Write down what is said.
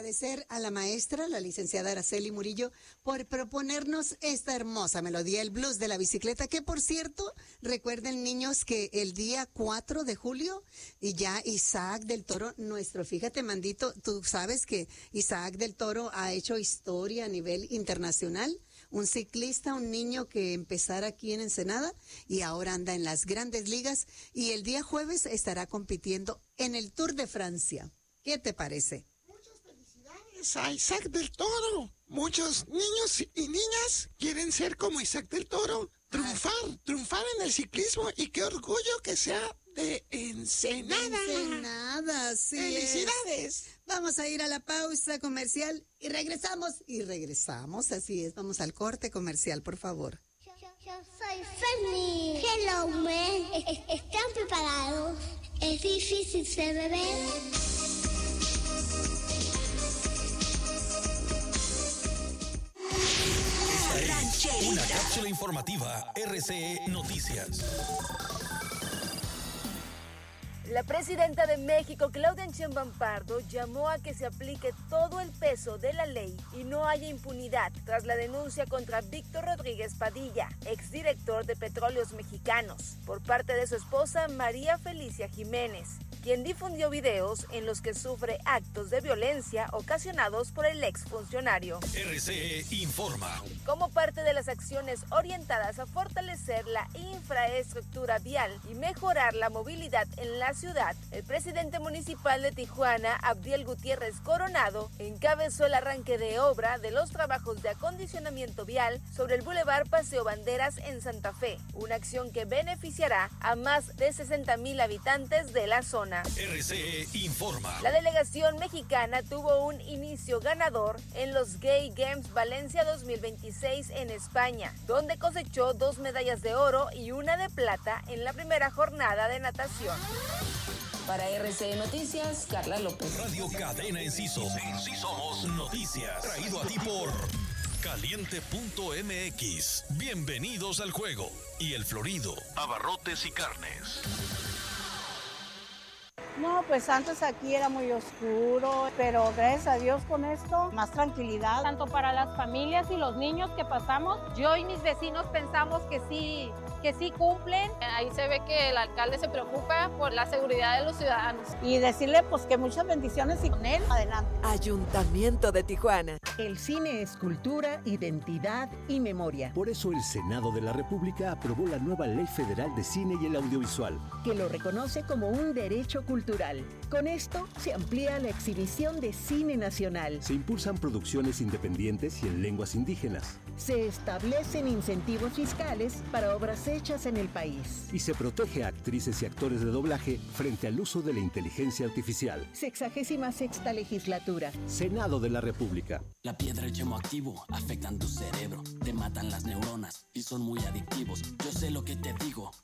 agradecer a la maestra, la licenciada Araceli Murillo, por proponernos esta hermosa melodía, el blues de la bicicleta, que por cierto, recuerden niños que el día 4 de julio, y ya Isaac del Toro, fíjate Mandito, tú sabes que Isaac del Toro ha hecho historia a nivel internacional, un ciclista, un niño que empezara aquí en Ensenada y ahora anda en las grandes ligas y el día jueves estará compitiendo en el Tour de Francia. ¿Qué te parece? Muchas felicidades a Isaac del Toro. Muchos niños y niñas quieren ser como Isaac del Toro, triunfar en el ciclismo y qué orgullo que sea de Ensenada. Ensenada, sí. ¡Felicidades! Vamos a ir a la pausa comercial y regresamos, así es. Vamos al corte comercial, por favor. Yo soy Fanny. Hello, man. ¿Están preparados? Es difícil ser bebé. Una cápsula informativa RCE Noticias. La presidenta de México, Claudia Sheinbaum Pardo, llamó a que se aplique todo el peso de la ley y no haya impunidad tras la denuncia contra Víctor Rodríguez Padilla, exdirector de Petróleos Mexicanos, por parte de su esposa María Felicia Jiménez, quien difundió videos en los que sufre actos de violencia ocasionados por el exfuncionario. RCE informa. Como parte de las acciones orientadas a fortalecer la infraestructura vial y mejorar la movilidad en la ciudad, el presidente municipal de Tijuana, Abdiel Gutiérrez Coronado, encabezó el arranque de obra de los trabajos de acondicionamiento vial sobre el Boulevard Paseo Banderas en Santa Fe, una acción que beneficiará a más de 60,000 habitantes de la zona. RCE informa. La delegación mexicana tuvo un inicio ganador en los Gay Games Valencia 2026 en España, donde cosechó 2 medallas de oro y 1 de plata en la primera jornada de natación. Para RCE Noticias, Carla López. Radio Cadena Enciso. Sí somos noticias. Traído a ti por Caliente.mx. Bienvenidos al juego. Y El Florido. Abarrotes y carnes. No, pues antes aquí era muy oscuro, pero gracias a Dios con esto, más tranquilidad. Tanto para las familias y los niños que pasamos, yo y mis vecinos pensamos que sí cumplen. Ahí se ve que el alcalde se preocupa por la seguridad de los ciudadanos. Y decirle pues que muchas bendiciones y con él, adelante. Ayuntamiento de Tijuana. El cine es cultura, identidad y memoria. Por eso el Senado de la República aprobó la nueva Ley Federal de Cine y el Audiovisual, que lo reconoce como un derecho cultural. Con esto se amplía la exhibición de cine nacional. Se impulsan producciones independientes y en lenguas indígenas. Se establecen incentivos fiscales para obras hechas en el país. Y se protege a actrices y actores de doblaje frente al uso de la inteligencia artificial. 66ª legislatura. Senado de la República. La piedra y el yemo activo afectan tu cerebro, te matan las neuronas y son muy adictivos. Yo sé lo que te digo,